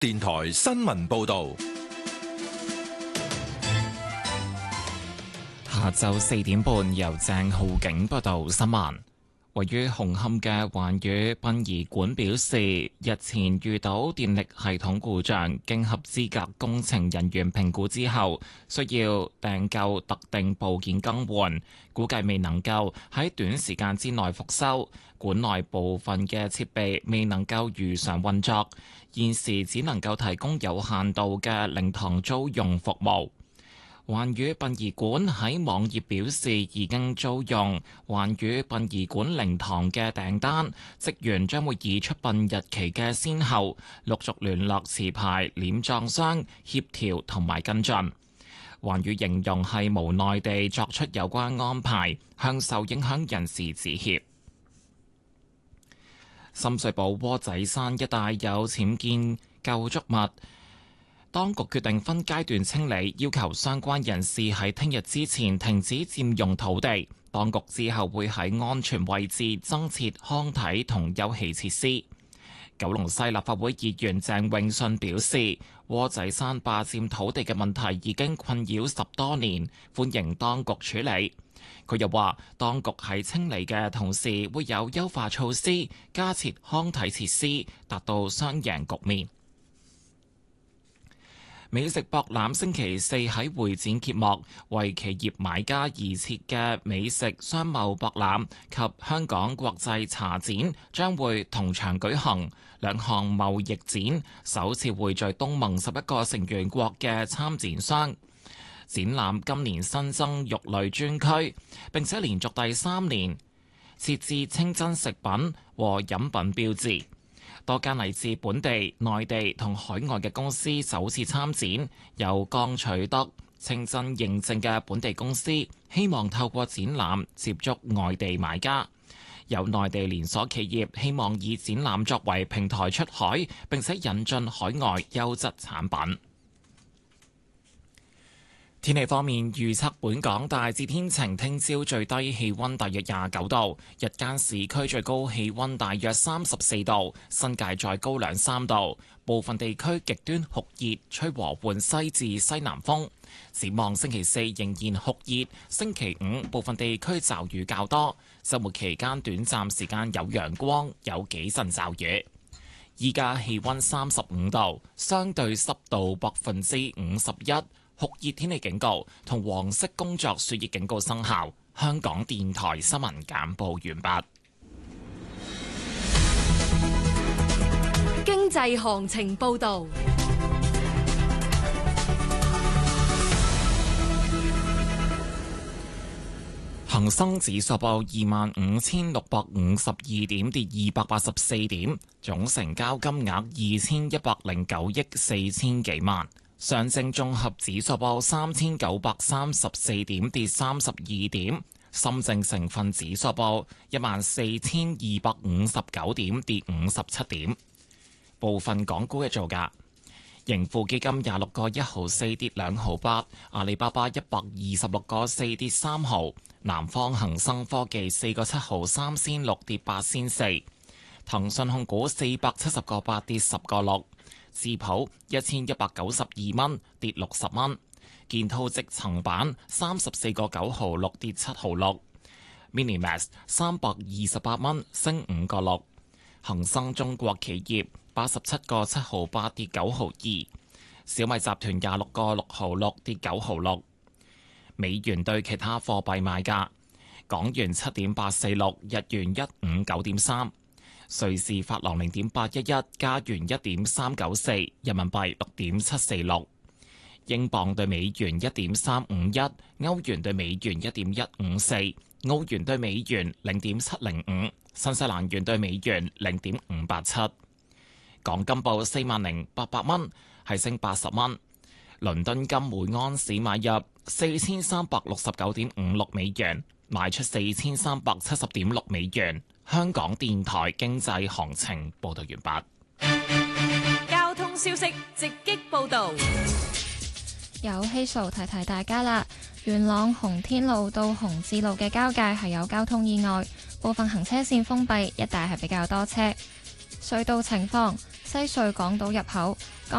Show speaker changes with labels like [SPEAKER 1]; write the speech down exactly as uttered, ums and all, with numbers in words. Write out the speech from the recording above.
[SPEAKER 1] 電台新聞報道。
[SPEAKER 2] 下晝四點半，由鄭浩景報道新聞。位於紅磡嘅環宇殯儀館表示，日前遇到電力系統故障，經合資格工程人員評估之後，需要訂購特定部件更換，估計未能夠喺短時間之內復修。館內部分嘅設備未能夠如常運作，現時只能夠提供有限度嘅靈堂租用服務。環宇殯儀館喺網頁表示，已經租用環宇殯儀館靈堂嘅訂單，職員將會以出殯日期嘅先後，陸續聯絡持牌殮葬商協調同埋跟進。環宇形容係無奈地作出有關安排，向受影響人士致歉。深水埗窩仔山一帶有僭建構築物，當局決定分階段清理，要求相關人士喺聽日之前停止佔用土地。當局之後會喺安全位置增設康體同休憩設施。九龍西立法會議員鄭永信表示，窩仔山霸佔土地嘅問題已經困擾十多年，歡迎當局處理。佢又話，當局喺清理嘅同時會有優化措施，加設康體設施，達到雙贏局面。美食博覽星期四喺會展揭幕，為企業買家而設嘅美食商貿博覽及香港國際茶展將會同場舉行，兩項貿易展首次匯聚東盟十一個成員國嘅參展商。展覽今年新增肉類專區，並且連續第三年設置清真食品和飲品標誌。多間嚟自本地、內地同海外嘅公司首次參展，有剛取得清真認證嘅本地公司希望透過展覽接觸外地買家，有內地連鎖企業希望以展覽作為平台出海，並且引進海外優質產品。天氣方面，預測本港大致天晴，聽朝最低氣溫大約廿九度，日間市區最高氣溫大約三十四度，新界再高兩三度。部分地區極端酷熱，吹和緩西至西南風。展望星期四仍然酷熱，星期五部分地區驟雨較多，週末期間短暫時間有陽光，有幾陣驟雨。依家氣溫三十五度，相對濕度百分之五十一。酷熱天氣警告同黃色工作暑熱警告生效。香港電台新聞簡報完畢。
[SPEAKER 3] 經濟行情報道。
[SPEAKER 2] 恒生指數報二萬五千六百五十二點，跌二百八十四點，總成交金額二千一百零九億四千幾萬。上證綜合指數報三千九百三十四點，跌三十二點。深證成分指數報一萬四千二百五十九點，跌五十七點。部分港股嘅造價：盈富基金廿六個一毫四跌兩毫八，阿里巴巴一百二十六個四跌三毫，南方恒生科技四個七毫三仙六跌八仙四，騰訊控股四百七十個八跌十個六。智普一千一百九十二蚊跌六十蚊，建滔積層板三十四個九毫六跌七毫六，Minimax 三百二十八蚊升五個六，恒生中國企業八十七個七毫八跌九毫二，小米集團廿六個六毫六跌九毫六。美元對其他貨幣賣價：港元七點八四六，日元一五九點三。瑞士法郎零點八一一，加元一點三九四，人民幣六點七四六，英鎊對美元一點三五一，歐元對美元一點一五四，澳元對美元零點七零五，新西蘭元對美元零點五八七。港金報四萬零八百蚊，係升八十蚊。倫敦金每安士買入四千三百六十九點五六美元，賣出四千三百七十點六美元。香港電台經濟行情報道完
[SPEAKER 3] 畢。交通消息直擊報道。
[SPEAKER 4] 有希數提提大家啦，元朗洪天路到洪志路嘅交界係有交通意外，部分行車線封閉，一帶係比較多車。隧道情況： 西隧港島入口。